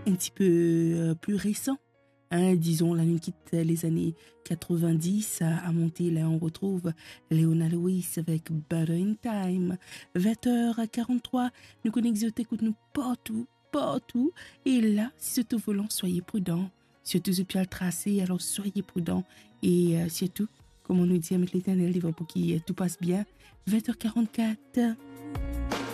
un petit peu plus récent. Hein, disons, là, nous quitte les années 90 à monter. Là, on retrouve Leona Lewis avec Butter in Time. 20h43, nous connaissons, écoute-nous partout, partout. Et là, si c'est au volant, soyez prudents. Surtout depuis le tracé, alors soyez prudents. Et surtout, comme on nous dit avec l'Éternel, il va pour qu'il tout passe bien. 20h44.